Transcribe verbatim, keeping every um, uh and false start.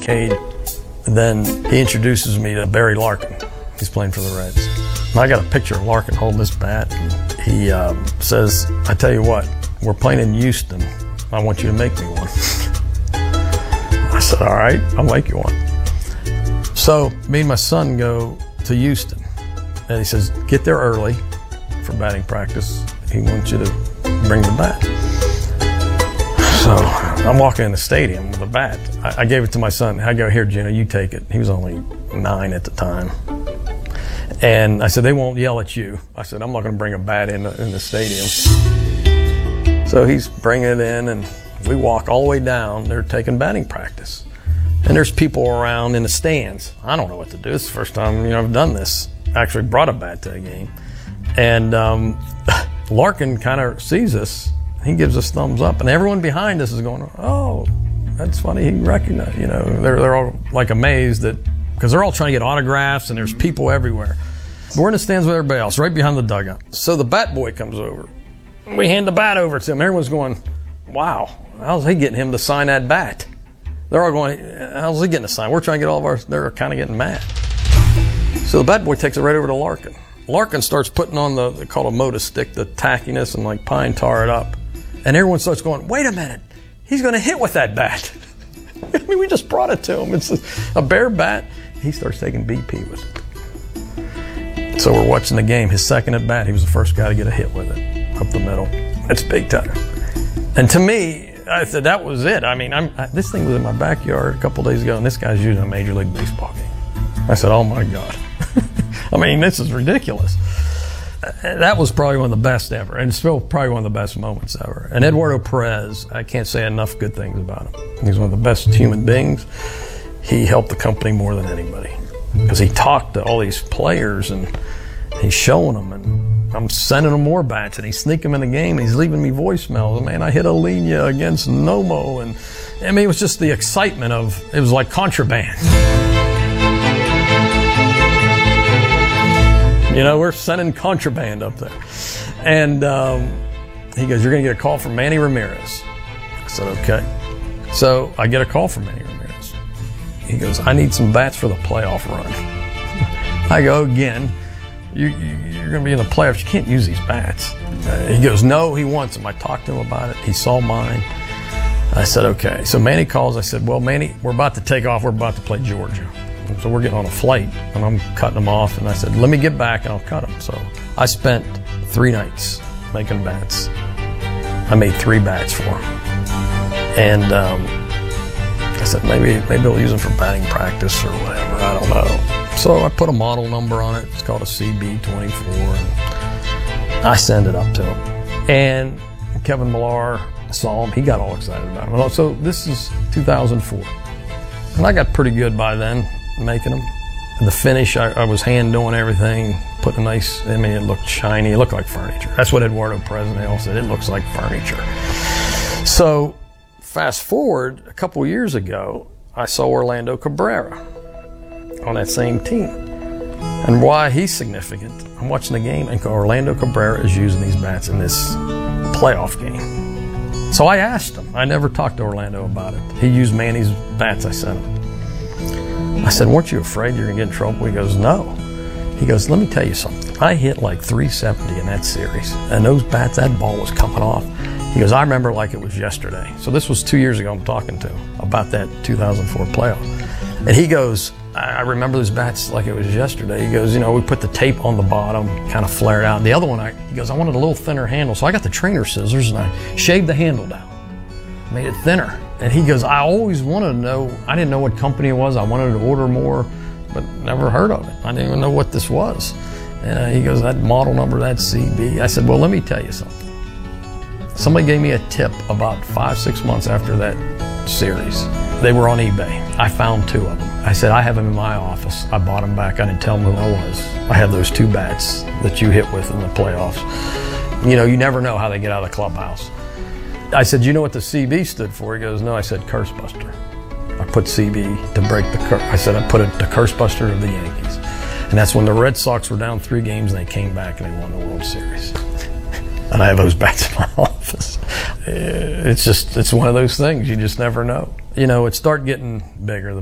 Kincaid. And then he introduces me to Barry Larkin. He's playing for the Reds. And I got a picture of Larkin holding this bat. And he um, says, I tell you what, we're playing in Houston. I want you to make me one. I said, all right, I'll make you one. So me and my son go to Houston. And he says, get there early for batting practice. He wants you to bring the bat. So I'm walking in the stadium with a bat. I, I gave it to my son. I go, here, Gino, you take it. He was only nine at the time. And I said, they won't yell at you. I said, I'm not going to bring a bat in the, in the stadium. So he's bringing it in, and we walk all the way down. They're taking batting practice. And there's people around in the stands. I don't know what to do. It's the first time you know, I've done this. Actually brought a bat to a game. And um, Larkin kind of sees us. He gives us thumbs up, and everyone behind us is going, oh, that's funny. He recognized, you know, they're, they're all like amazed that, because they're all trying to get autographs, and there's people everywhere. We're in the stands with everybody else, right behind the dugout. So the bat boy comes over. We hand the bat over to him. Everyone's going, wow, how's he getting him to sign that bat? They're all going, how's he getting a sign? We're trying to get all of ours. They're kind of getting mad. So the bat boy takes it right over to Larkin. Larkin starts putting on the, they call it a Moda stick, the tackiness, and like pine tar it up. And everyone starts going, wait a minute, he's going to hit with that bat. I mean, we just brought it to him. It's a, a bare bat. He starts taking B P with it. So we're watching the game. His second at bat, he was the first guy to get a hit with it up the middle. That's big time. And to me, I said that was it. I mean, I'm, I, this thing was in my backyard a couple days ago, and this guy's using a Major League Baseball game. I said, oh my God. I mean, this is ridiculous. That was probably one of the best ever, and still probably one of the best moments ever. And Eduardo Perez, I can't say enough good things about him. He's one of the best human beings. He helped the company more than anybody because he talked to all these players, and he's showing them, and I'm sending him more bats, and he's sneaking them in the game, and he's leaving me voicemails. Man, I hit a linea against Nomo, and I mean, it was just the excitement of, it was like contraband. You know, we're sending contraband up there. And um, he goes, you're going to get a call from Manny Ramirez. I said, okay. So I get a call from Manny Ramirez. He goes, I need some bats for the playoff run. I go, again, you, you, you're going to be in the playoffs. You can't use these bats. Uh, he goes, no, he wants them. I talked to him about it. He saw mine. I said, okay. So Manny calls. I said, well, Manny, we're about to take off. We're about to play Georgia. So we're getting on a flight, and I'm cutting them off. And I said, let me get back, and I'll cut them. So I spent three nights making bats. I made three bats for him. And um, I said, maybe maybe I'll use them for batting practice or whatever. I don't know. So I put a model number on it. It's called a C B twenty-four. And I send it up to him. And Kevin Millar saw him. He got all excited about him. So this is two thousand four. And I got pretty good by then, making them. The finish, I, I was hand doing everything, putting a nice, I mean, it looked shiny, it looked like furniture. That's what Eduardo Perez said, it looks like furniture. So, fast forward, a couple years ago, I saw Orlando Cabrera on that same team. And why he's significant, I'm watching the game, and Orlando Cabrera is using these bats in this playoff game. So I asked him. I never talked to Orlando about it. He used Manny's bats I sent him. I said, weren't you afraid you're going to get in trouble? He goes, no. He goes, let me tell you something. I hit like three seventy in that series, and those bats, that ball was coming off. He goes, I remember like it was yesterday. So this was two years ago I'm talking to him about that two thousand four playoff. And he goes, I remember those bats like it was yesterday. He goes, you know, we put the tape on the bottom, kind of flared out. The other one, I, he goes, I wanted a little thinner handle. So I got the trainer scissors and I shaved the handle down, made it thinner. And he goes, I always wanted to know, I didn't know what company it was. I wanted to order more, but never heard of it. I didn't even know what this was. And uh, he goes, that model number, that C B. I said, well, let me tell you something. Somebody gave me a tip about five, six months after that series. They were on eBay. I found two of them. I said, I have them in my office. I bought them back. I didn't tell them who I was. I have those two bats that you hit with in the playoffs. You know, you never know how they get out of the clubhouse. I said, you know what the C B stood for? He goes, no. I said, Curse Buster. I put C B to break the curse. I said, I put it the Curse Buster of the Yankees. And that's when the Red Sox were down three games and they came back and they won the World Series. And I have those bats in my office. It's just, it's one of those things. You just never know. You know, it start getting bigger. The